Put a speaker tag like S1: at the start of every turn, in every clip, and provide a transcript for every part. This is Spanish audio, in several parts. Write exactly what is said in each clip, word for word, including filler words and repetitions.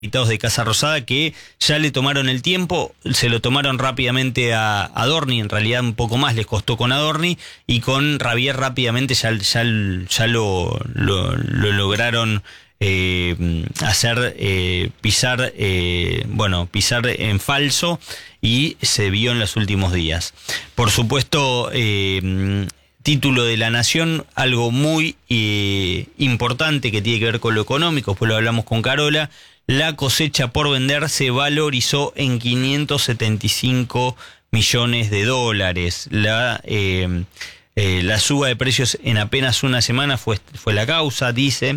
S1: invitados de Casa Rosada que ya le tomaron el tiempo, se lo tomaron rápidamente a Adorni, en realidad un poco más les costó con Adorni, y con Rabier rápidamente ya, ya, ya lo, lo, lo lograron eh, hacer eh, pisar, eh, bueno, pisar en falso, y se vio en los últimos días. Por supuesto, eh, título de La Nación, algo muy eh, importante que tiene que ver con lo económico, pues lo hablamos con Carola. La cosecha por vender se valorizó en quinientos setenta y cinco millones de dólares. La, eh, eh, la suba de precios en apenas una semana fue, fue la causa, dice.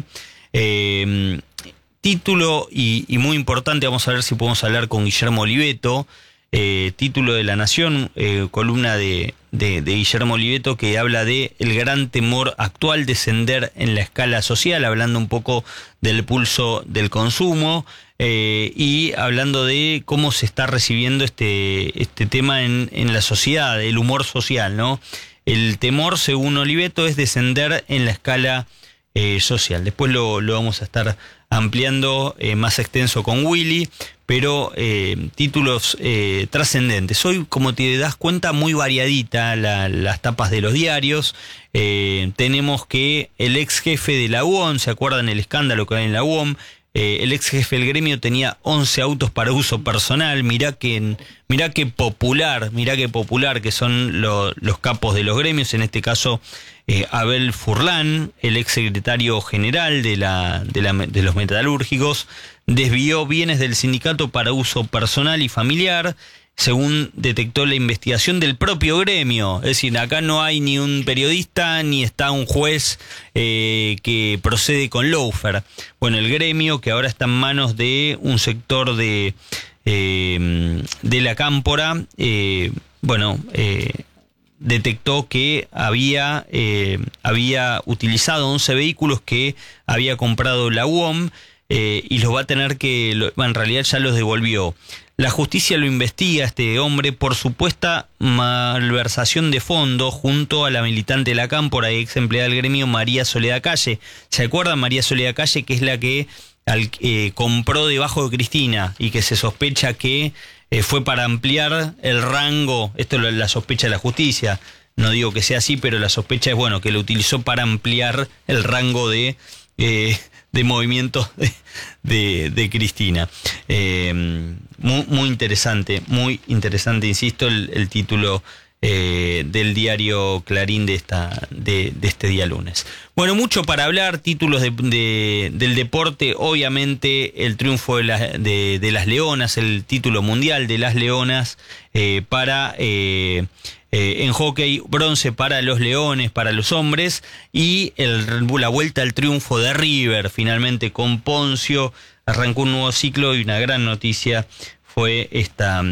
S1: Eh, título y, y muy importante, vamos a ver si podemos hablar con Guillermo Oliveto. Eh, título de La Nación, eh, columna de, de, de Guillermo Oliveto, que habla de el gran temor actual descender en la escala social, hablando un poco del pulso del consumo eh, y hablando de cómo se está recibiendo este, este tema en, en la sociedad, el humor social, ¿no? El temor, según Oliveto, es descender en la escala eh, social. Después lo, lo vamos a estar ampliando eh, más extenso con Willy, pero eh, títulos eh, trascendentes. Hoy, como te das cuenta, muy variadita la, las tapas de los diarios. Eh, tenemos que el ex jefe de la U O M, ¿se acuerdan el escándalo que hay en la U O M? Eh, el ex jefe del gremio tenía once autos para uso personal. Mirá que, mirá que popular, mirá que popular que son lo, los capos de los gremios, en este caso eh, Abel Furlan, el ex secretario general de, la, de, la, de los metalúrgicos, desvió bienes del sindicato para uso personal y familiar, según detectó la investigación del propio gremio. Es decir, acá no hay ni un periodista ni está un juez eh, que procede con lawfare. Bueno, el gremio, que ahora está en manos de un sector de, eh, de la Cámpora, eh, bueno, eh, detectó que había, eh, había utilizado once vehículos que había comprado la U O M, Eh, y los va a tener que, lo, en realidad ya los devolvió. La justicia lo investiga, este hombre, por supuesta malversación de fondos junto a la militante de la Cámpora y ex empleada del gremio María Soledad Calle. ¿Se acuerdan? María Soledad Calle, que es la que al, eh, compró debajo de Cristina y que se sospecha que eh, fue para ampliar el rango. Esto es la sospecha de la justicia. No digo que sea así, pero la sospecha es, bueno, que lo utilizó para ampliar el rango de... Eh, de movimientos de, de, de Cristina. Eh, muy, muy interesante, muy interesante, insisto, el, el título eh, del diario Clarín de, esta, de, de este día lunes. Bueno, mucho para hablar, títulos de, de, del deporte, obviamente el triunfo de, la, de, de las Leonas, el título mundial de las Leonas eh, para... Eh, Eh, en hockey, bronce para los Leones, para los hombres, y el, la vuelta al triunfo de River, finalmente con Poncio, arrancó un nuevo ciclo y una gran noticia fue esta,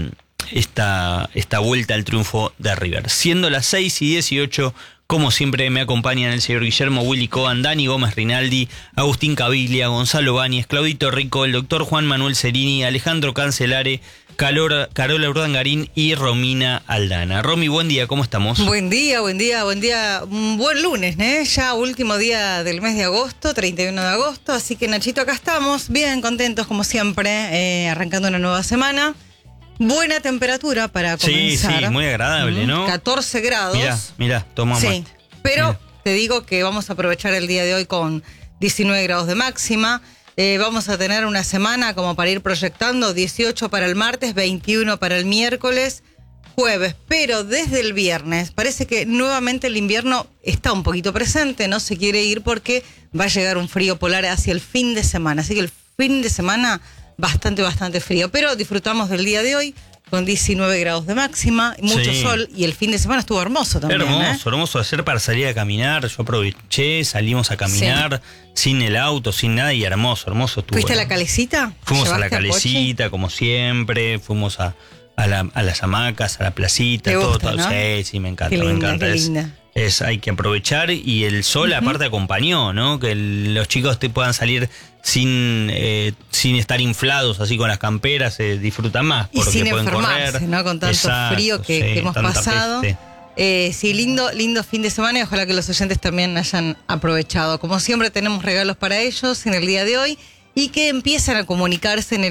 S1: esta, esta vuelta al triunfo de River. Siendo las seis y dieciocho, como siempre me acompañan el señor Guillermo Willy Coban, Dani Gómez Rinaldi, Agustín Caviglia, Gonzalo Báñez, Claudito Rico, el doctor Juan Manuel Cerini, Alejandro Cancelare, Calora, Carola Urdangarín y Romina Aldana. Romy, buen día, ¿cómo estamos?
S2: Buen día, buen día, buen día. Un buen lunes, ¿eh? Ya último día del mes de agosto, treinta y uno de agosto. Así que, Nachito, acá estamos, bien contentos como siempre, eh, arrancando una nueva semana. Buena temperatura para comenzar.
S1: Sí, sí, muy agradable, ¿no?
S2: catorce grados.
S1: Mirá, mirá, tomamos.
S2: Sí, pero
S1: mirá.
S2: Te digo que vamos a aprovechar el día de hoy con diecinueve grados de máxima. Eh, vamos a tener una semana como para ir proyectando, dieciocho para el martes, veintiuno para el miércoles, jueves, pero desde el viernes parece que nuevamente el invierno está un poquito presente, no se quiere ir porque va a llegar un frío polar hacia el fin de semana, así que el fin de semana bastante, bastante frío, pero disfrutamos del día de hoy con diecinueve grados de máxima, mucho
S1: sí.
S2: sol, y el fin de semana estuvo hermoso también.
S1: Hermoso,
S2: ¿eh?
S1: hermoso hacer para salir a caminar. Yo aproveché, salimos a caminar sí. sin el auto, sin nada, y hermoso, hermoso estuvo.
S2: ¿Fuiste
S1: ¿no?
S2: a la calecita?
S1: Fuimos a la calecita, como siempre, fuimos a, a, la, a las hamacas, a la placita,
S2: ¿Te
S1: todo,
S2: gusta,
S1: todo.
S2: ¿no?
S1: Sí, sí, me encanta,
S2: qué linda,
S1: me encanta.
S2: Qué
S1: es,
S2: linda.
S1: Es, hay que aprovechar, y el sol uh-huh. aparte acompañó, ¿no? Que el, los chicos te puedan salir sin eh, sin estar inflados así con las camperas, se eh, disfrutan más porque
S2: y sin
S1: pueden
S2: enfermarse,
S1: correr,
S2: ¿no? Con tanto
S1: exacto,
S2: frío que,
S1: sí,
S2: que hemos pasado. Eh, sí, lindo, lindo fin de semana, y ojalá que los oyentes también hayan aprovechado. Como siempre tenemos regalos para ellos en el día de hoy. y que empiezan a comunicarse en el